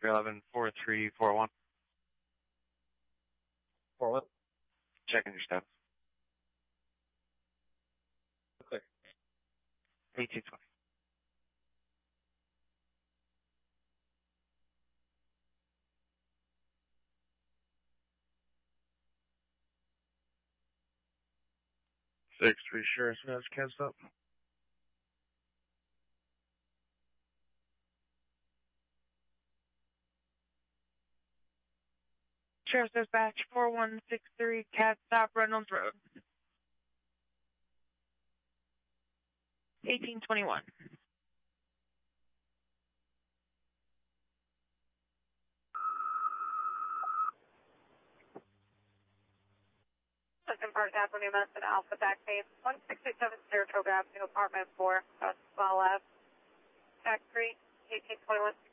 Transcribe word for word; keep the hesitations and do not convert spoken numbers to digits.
three eleven, four three four one. four one. Checking your steps. Clear. eighteen twenty. Six three sure, so that's canceled up. Sheriff's Dispatch four one six three, Cat Stop, Reynolds Road. eighteen twenty-one. Second Park Avenue, Medicine Alpha, backbase one six eight seven, Saratoga Avenue, apartment four, West Lab, tax three, eighteen twenty-one.